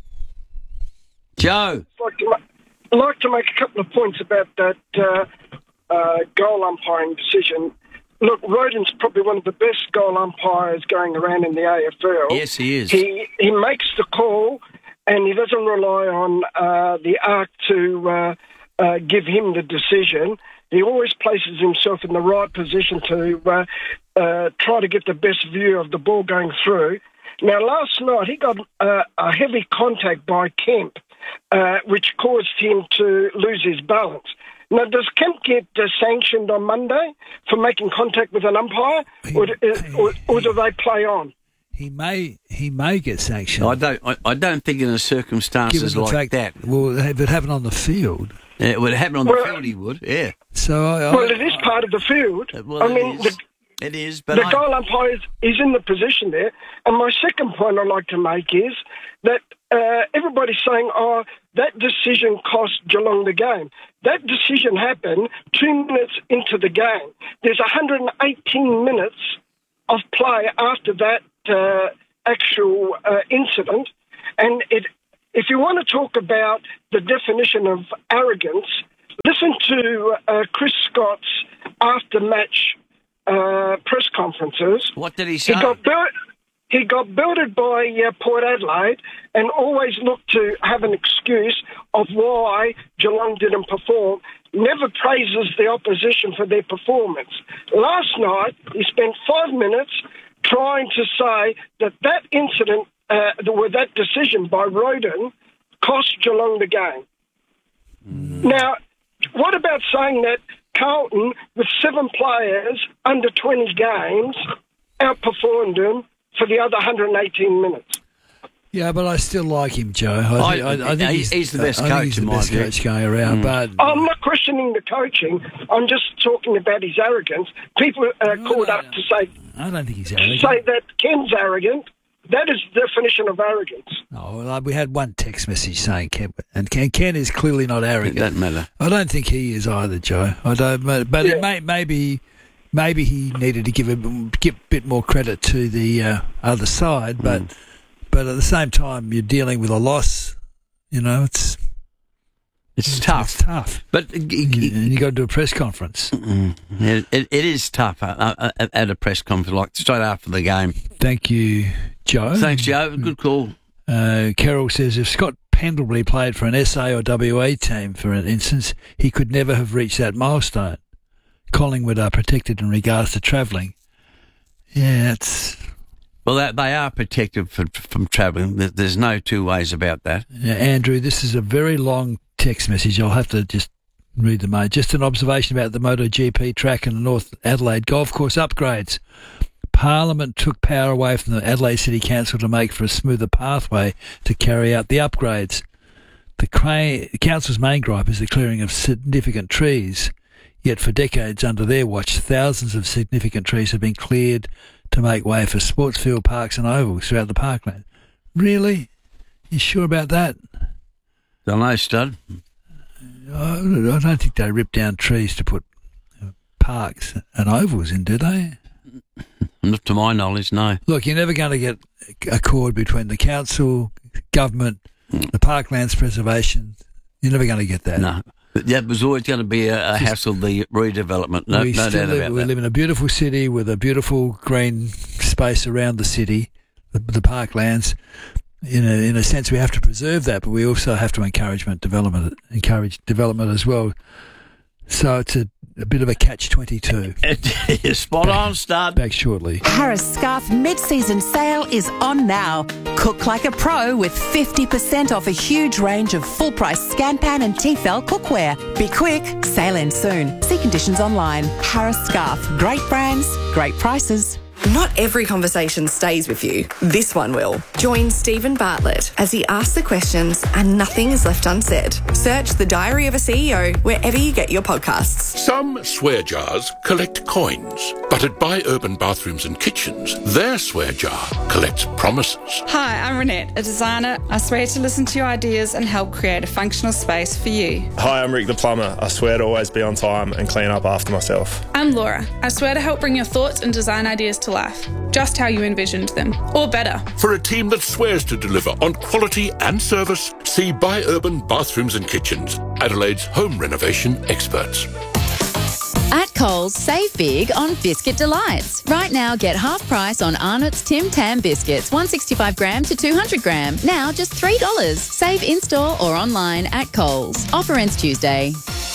Joe. I'd like to make a couple of points about that goal umpiring decision. Look, Roden's probably one of the best goal umpires going around in the AFL. Yes, he is. He makes the call, and he doesn't rely on the ARC to give him the decision. He always places himself in the right position to try to get the best view of the ball going through. Now, last night he got a heavy contact by Kemp, which caused him to lose his balance. Now, does Kemp get sanctioned on Monday for making contact with an umpire, or do they play on? He may get sanctioned. I don't think in the circumstances Given the like fact, that. Well, if it happened on the field. Yeah, it would happen on the field. He would. Yeah. So well, it is part of the field. Well, I mean, it is. But the goal umpire is in the position there. And my second point I'd like to make is that everybody's saying, "Oh, that decision cost Geelong the game." That decision happened 2 minutes into the game. There's 118 minutes of play after that actual incident, and if you want to talk about the definition of arrogance, listen to Chris Scott's after-match press conferences. What did he say? He got belted by Port Adelaide and always looked to have an excuse of why Geelong didn't perform. Never praises the opposition for their performance. Last night, he spent 5 minutes trying to say that incident, with that decision by Roden, cost Geelong the game. Now, what about saying that Carlton, with 7 players under 20 games, outperformed them for the other 118 minutes? Yeah, but I still like him, Joe. I think he's the best coach. He's the best coach going around. But I'm not questioning the coaching. I'm just talking about his arrogance. People are called up to say, I don't think he's arrogant. Say that Ken's arrogant. That is the definition of arrogance. Oh, well, we had one text message saying Ken, and Ken is clearly not arrogant. It doesn't matter. I don't think he is either, Joe. I don't. But it maybe he needed to give a bit more credit to the other side. But at the same time, you're dealing with a loss. You know, it's tough. It's tough. But you got to do a press conference. It is tough at a press conference, like straight after the game. Thank you, Joe. Thanks, Joe. Good call. Carol says if Scott Pendlebury played for an SA or WA team, for instance, he could never have reached that milestone. Collingwood are protected in regards to travelling. Yeah, it's... Well, they are protected from travelling. There's no two ways about that. Yeah, Andrew, this is a very long text message. I'll have to just read them out. Just an observation about the MotoGP track and the North Adelaide golf course upgrades. Parliament took power away from the Adelaide City Council to make for a smoother pathway to carry out the upgrades. The council's main gripe is the clearing of significant trees. Yet for decades under their watch, thousands of significant trees have been cleared to make way for sports field, parks and ovals throughout the parkland. Really? You sure about that? Don't know, Stud. I don't think they rip down trees to put parks and ovals in, do they? Not to my knowledge, no. Look, you're never going to get accord between the council, government, the parklands preservation. You're never going to get that. No. That was always going to be a hassle, the redevelopment. No doubt about that. We live in a beautiful city with a beautiful green space around the city, the parklands. In a sense, we have to preserve that, but we also have to encourage development as well. So it's a bit of a catch-22. Spot on, Stud. Back shortly. Harris Scarf mid-season sale is on now. Cook like a pro with 50% off a huge range of full-price Scanpan and Tefal cookware. Be quick, sale ends soon. See conditions online. Harris Scarf. Great brands, great prices. Not every conversation stays with you. This one will. Join Stephen Bartlett as he asks the questions and nothing is left unsaid. Search The Diary of a CEO wherever you get your podcasts. Some swear jars collect coins, but at Buy Urban Bathrooms and Kitchens, their swear jar collects promises. Hi, I'm Renette, a designer. I swear to listen to your ideas and help create a functional space for you. Hi, I'm Rick the plumber. I swear to always be on time and clean up after myself. I'm Laura. I swear to help bring your thoughts and design ideas to life, just how you envisioned them, or better. For a team that swears to deliver on quality and service, see Buy Urban Bathrooms and Kitchens, Adelaide's home renovation experts. At Coles, save big on Biscuit Delights. Right now, get half price on Arnott's Tim Tam biscuits, 165 gram to 200 gram. Now just $3. Save in-store or online at Coles. Offer ends Tuesday.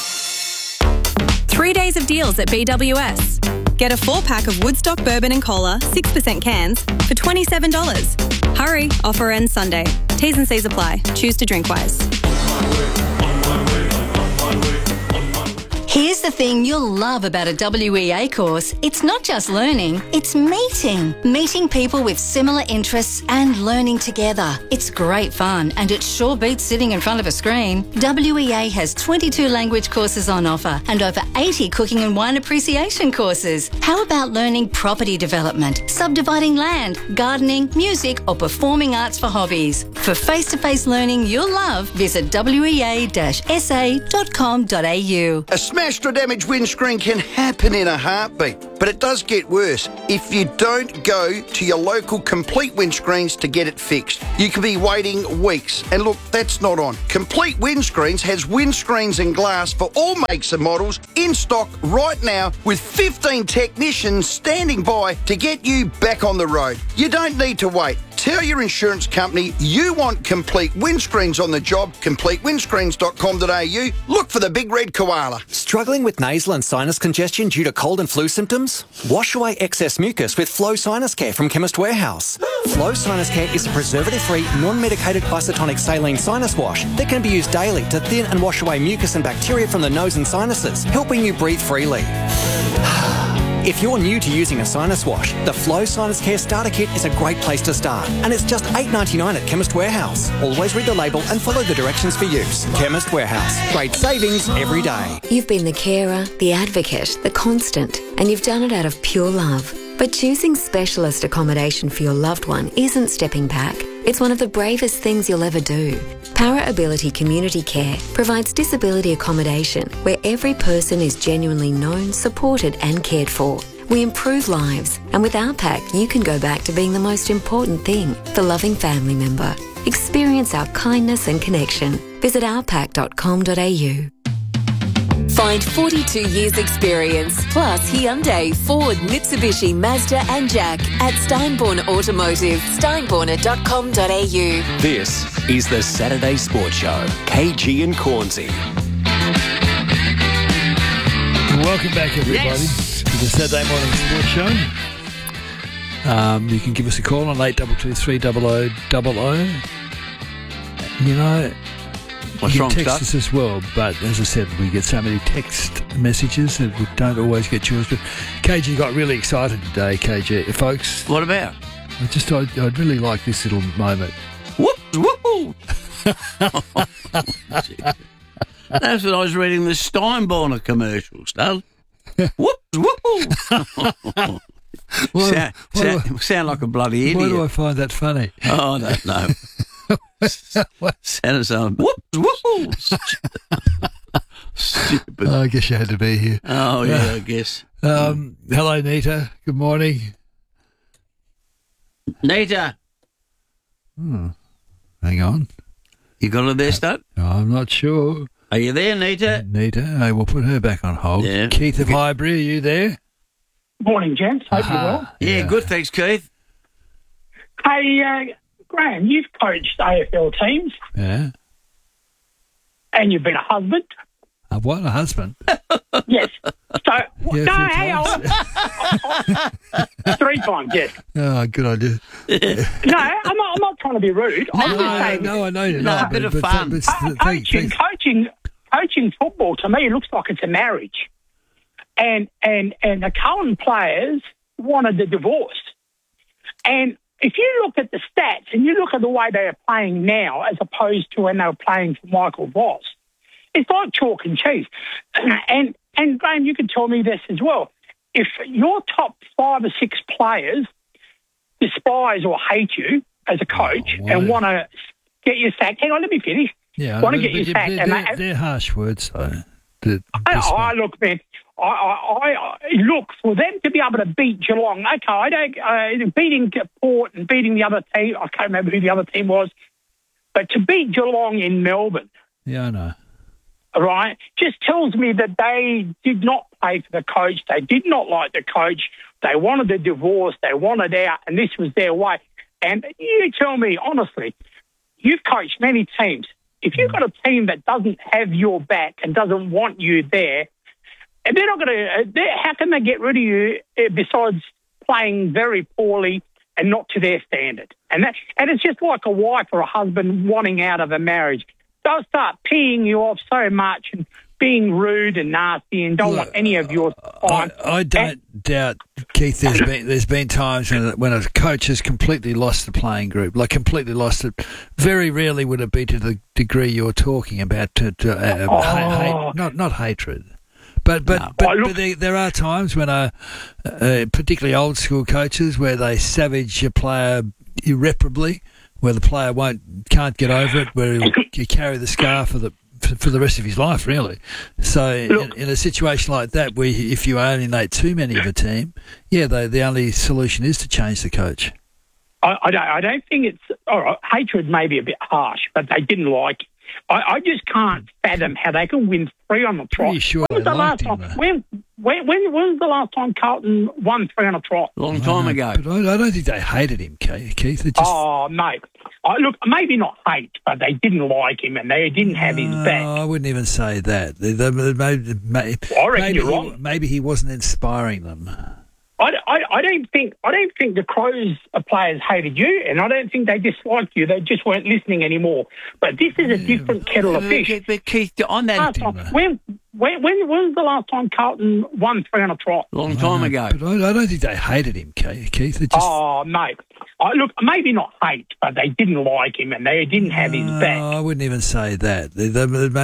3 days of deals at BWS. Get a 4-pack of Woodstock Bourbon and Cola, 6% cans, for $27. Hurry, offer ends Sunday. T's and C's apply. Choose to drink wise. Here's the thing you'll love about a WEA course. It's not just learning, it's meeting. Meeting people with similar interests and learning together. It's great fun and it sure beats sitting in front of a screen. WEA has 22 language courses on offer and over 80 cooking and wine appreciation courses. How about learning property development, subdividing land, gardening, music or performing arts for hobbies? For face-to-face learning you'll love, visit wea-sa.com.au. A smashed or damaged windscreen can happen in a heartbeat, but it does get worse if you don't go to your local Complete Windscreens to get it fixed. You could be waiting weeks, and look, that's not on. Complete Windscreens has windscreens and glass for all makes and models in stock right now with 15 technicians standing by to get you back on the road. You don't need to wait. Tell your insurance company you want Complete Windscreens on the job. CompleteWindscreens.com.au. Look for the big red koala. Struggling with nasal and sinus congestion due to cold and flu symptoms? Wash away excess mucus with Flow Sinus Care from Chemist Warehouse. Flow Sinus Care is a preservative-free, non-medicated isotonic saline sinus wash that can be used daily to thin and wash away mucus and bacteria from the nose and sinuses, helping you breathe freely. If you're new to using a sinus wash, the Flow Sinus Care Starter Kit is a great place to start. And it's just $8.99 at Chemist Warehouse. Always read the label and follow the directions for use. Chemist Warehouse. Great savings every day. You've been the carer, the advocate, the constant, and you've done it out of pure love. But choosing specialist accommodation for your loved one isn't stepping back. It's one of the bravest things you'll ever do. Para Ability Community Care provides disability accommodation where every person is genuinely known, supported and cared for. We improve lives, and with our pack you can go back to being the most important thing, the loving family member. Experience our kindness and connection. Visit ourpack.com.au. Find 42 years experience plus Hyundai, Ford, Mitsubishi, Mazda and Jack at Steinborn Automotive, steinborner.com.au. This is the Saturday Sports Show. KG and Cornsey. Welcome back, everybody, to the Saturday Morning Sports Show. You can give us a call on 8223 0000. You know, you can text us as well, but as I said, we get so many text messages that we don't always get yours. But KG got really excited today, KG. Folks. What about? I'd really like this little moment. Whoop, whoop. That's what I was reading the Steinborner commercials, Dale. Whoop, whoop. Sound like a bloody idiot. Why do I find that funny? Oh, I don't know. Sounded so whoop. Stupid. I guess you had to be here. Oh, yeah, I guess. Hello, Nita. Good morning. Nita. Hang on. You got her there, Stud? I'm not sure. Are you there, Nita? Nita, we'll put her back on hold. Yeah. Keith of Highbury, are you there? Morning, gents. Hope you're well. Yeah, good, thanks, Keith. Hey, Graham, you've coached AFL teams. Yeah. And you've been a husband. What, a husband? Yes. So, Yeah, no, 3 hey, times. 3 times, yes. Oh, good idea. No, I'm not trying to be rude. I'm just saying. No, I know you're No, not. a bit of but fun. Coaching football, to me, looks like it's a marriage. And the Cullen players wanted the divorce. And if you look at the stats and you look at the way they are playing now as opposed to when they were playing for Michael Voss, it's like chalk and cheese. And Graham, you can tell me this as well. If your top 5 or 6 players despise or hate you as a coach and want to get you sacked, hang on, let me finish. Yeah, want to get you sacked. They're harsh words, though. Look, man. I look for them to be able to beat Geelong. Okay, I don't beating Port and beating the other team. I can't remember who the other team was, but to beat Geelong in Melbourne, Yeah, I know. right, just tells me that they did not pay for the coach. They did not like the coach. They wanted a divorce. They wanted out, and this was their way. And you tell me honestly, you've coached many teams. If you've got a team that doesn't have your back and doesn't want you there, and they're not going to. How can they get rid of you besides playing very poorly and not to their standard? And it's just like a wife or a husband wanting out of a marriage. They'll start peeing you off so much and being rude and nasty and don't want any of your time. I don't doubt, Keith, there's been times when a coach has completely lost the playing group, like completely lost it. Very rarely would it be to the degree you're talking about, not hatred. But there are times when particularly old school coaches, where they savage a player irreparably, where the player can't get over it, where you carry the scar for the rest of his life, really. So in a situation like that, where if you alienate too many of a team, the only solution is to change the coach. I don't think it's hatred may be a bit harsh, but they didn't like it. I just can't fathom how they can win 3 on the trot. Pretty sure when was the last time Carlton won 3 on a trot? Long time ago. But I don't think they hated him, Keith. Mate. Look, maybe not hate, but they didn't like him and they didn't have his back. I wouldn't even say that. I reckon you're wrong. Maybe he wasn't inspiring them. I don't think the Crows players hated you, and I don't think they disliked you. They just weren't listening anymore. But this is a different kettle of fish. But Keith, on that, when was the last time Carlton won 3 on a trot? Long time ago. But I don't think they hated him, Keith. Mate. Look, maybe not hate, but they didn't like him and they didn't have his back. I wouldn't even say that.